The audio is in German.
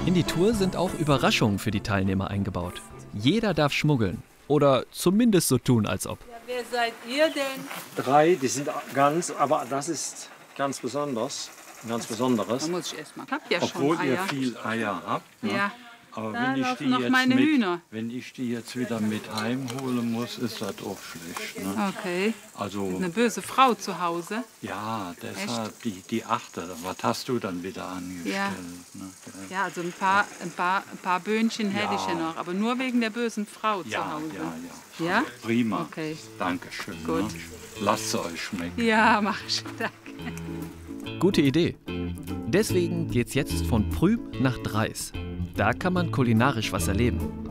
In die Tour sind auch Überraschungen für die Teilnehmer eingebaut. Jeder darf schmuggeln. Oder zumindest so tun, als ob. Ja, wer seid ihr denn? 3, die sind ganz, aber das ist ganz besonders. Ganz Besonderes. Da muss ich erst mal. Ich hab ja Obwohl schon ihr Eier. viel Eier habt. Ne? Ja. Aber Da wenn ich, laufen die noch jetzt meine mit, Hühner. wenn ich die jetzt wieder mit heimholen muss, ist das auch schlecht. Ne? Okay. Also, Eine böse Frau zu Hause. ja, deshalb die achte. Was hast du dann wieder angestellt? Ja. Ne? Ja, also ein paar Böhnchen hätte ich ja noch, aber nur wegen der bösen Frau zu Ja, Hause. ja. Ja? Prima. Okay. Dankeschön. Gut. Ne? Lasst es euch schmecken. Ja, mach ich. Danke. Gute Idee. Deswegen geht's jetzt von Prüm nach Dreis. Da kann man kulinarisch was erleben.